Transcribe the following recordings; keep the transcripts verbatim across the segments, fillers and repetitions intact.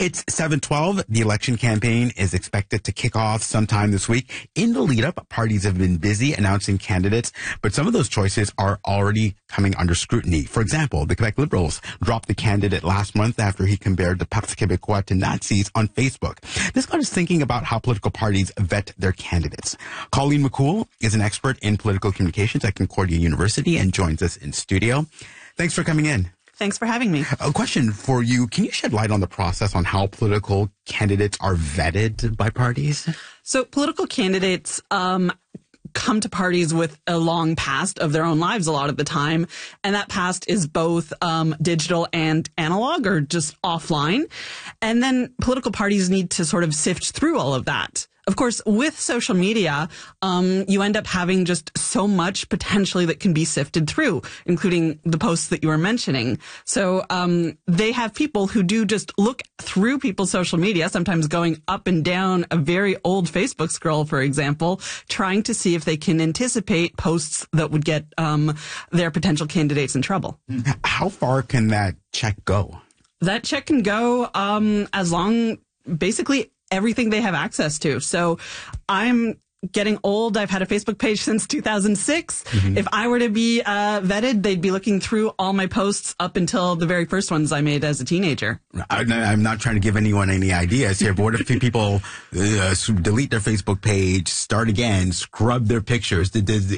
It's seven twelve. The election campaign is expected to kick off sometime this week. In the lead up, parties have been busy announcing candidates, but some of those choices are already coming under scrutiny. For example, the Quebec Liberals dropped the candidate last month after he compared the Parti Québécois to Nazis on Facebook. This got us thinking about how political parties vet their candidates. Colleen McCool is an expert in political communications at Concordia University and joins us in studio. Thanks for coming in. Thanks for having me. A question for you. Can you shed light on the process on how political candidates are vetted by parties? So political candidates um, come to parties with a long past of their own lives a lot of the time. And that past is both um, digital and analog or just offline. And then political parties need to sort of sift through all of that. Of course, with social media, um, you end up having just so much potentially that can be sifted through, including the posts that you were mentioning. So um, they have people who do just look through people's social media, sometimes going up and down a very old Facebook scroll, for example, trying to see if they can anticipate posts that would get um, their potential candidates in trouble. How far can that check go? That check can go um, as long, basically, everything they have access to. So I'm getting old. I've had a Facebook page since two thousand six. Mm-hmm. If I were to be uh, vetted, they'd be looking through all my posts up until the very first ones I made as a teenager. I'm not trying to give anyone any ideas here, but what if people uh, delete their Facebook page, start again, scrub their pictures? Does, is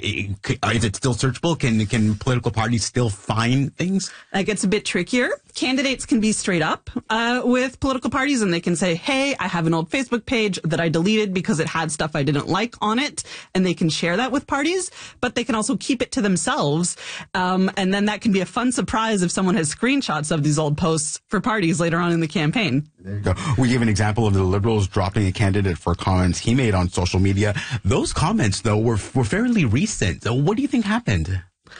it still searchable? Can, can political parties still find things? That gets a bit trickier. Candidates can be straight up uh, with political parties, and they can say, hey, I have an old Facebook page that I deleted because it had stuff I didn't like on it, and they can share that with parties, but they can also keep it to themselves. Um, and then that can be a fun surprise if someone has screenshots of these old posts for parties later on in the campaign. There you go. We gave an example of the Liberals dropping a candidate for comments he made on social media. Those comments, though, were, were fairly recent. So what do you think happened?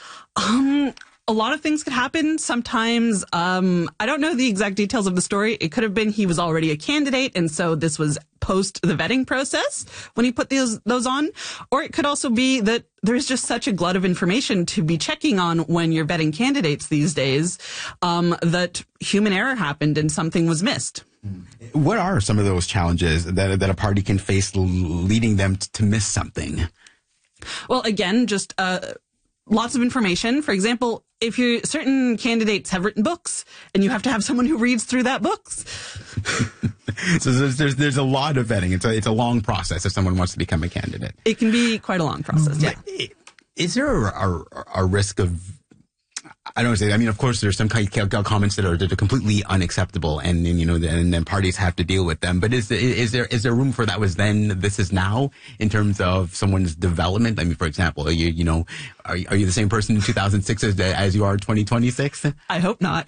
Um... A lot of things could happen. Sometimes, um, I don't know the exact details of the story. It could have been he was already a candidate, and so this was post the vetting process when he put those, those on. Or it could also be that there's just such a glut of information to be checking on when you're vetting candidates these days, um, that human error happened and something was missed. What are some of those challenges that, that a party can face leading them to miss something? Well, again, just, uh, lots of information. For example, if you certain candidates have written books and you have to have someone who reads through that books. So there's, there's there's a lot of vetting. It's a it's a long process if someone wants to become a candidate. It can be quite a long process. Yeah. Is there a, a, a risk of, I don't want to say, I mean, of course, there's some kind of comments that are, that are completely unacceptable, and, and you know, and then parties have to deal with them. But is is there is there room for that was then, this is now, in terms of someone's development? I mean, for example, are you you know, are you, are you the same person in two thousand six as as you are in twenty twenty-six? I hope not.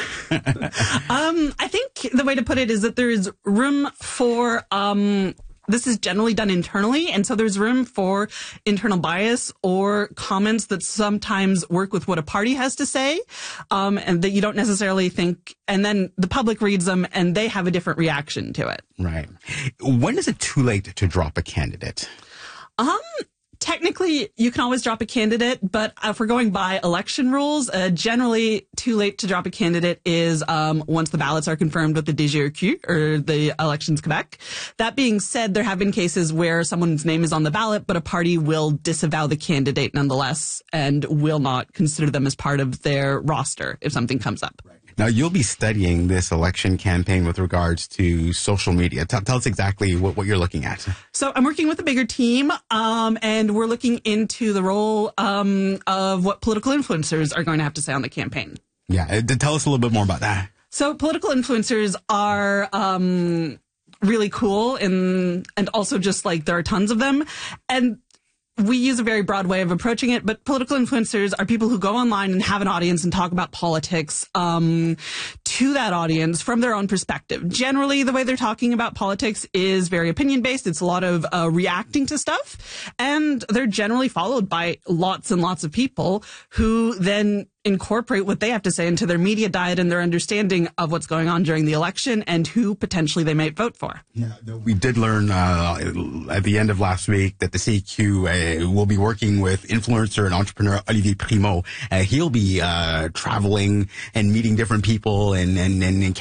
um, I think the way to put it is that there is room for um. This is generally done internally, and so there's room for internal bias or comments that sometimes work with what a party has to say, um, and that you don't necessarily think, and then the public reads them and they have a different reaction to it. Right. When is it too late to drop a candidate? Um, Technically, you can always drop a candidate, but if we're going by election rules, uh, generally too late to drop a candidate is um, once the ballots are confirmed with the D G R Q, or the Elections Quebec. That being said, there have been cases where someone's name is on the ballot, but a party will disavow the candidate nonetheless and will not consider them as part of their roster if something comes up. Right. Now, you'll be studying this election campaign with regards to social media. Tell, tell us exactly what, what you're looking at. So I'm working with a bigger team, um, and we're looking into the role um, of what political influencers are going to have to say on the campaign. Yeah, tell us a little bit more about that. So political influencers are um, really cool, and and also just like there are tons of them. And we use a very broad way of approaching it, but political influencers are people who go online and have an audience and talk about politics um, to that audience from their own perspective. Generally, the way they're talking about politics is very opinion-based. It's a lot of uh, reacting to stuff, and they're generally followed by lots and lots of people who then incorporate what they have to say into their media diet and their understanding of what's going on during the election and who potentially they might vote for. Yeah, we did learn uh, at the end of last week that the C Q uh, will be working with influencer and entrepreneur Olivier Primo. Uh, he'll be uh, traveling and meeting different people and and and